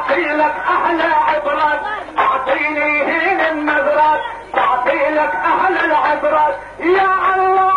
تعطي لك احلى عبرات، اعطيني هين النظرات، تعطي لك احلى العبرات. يا الله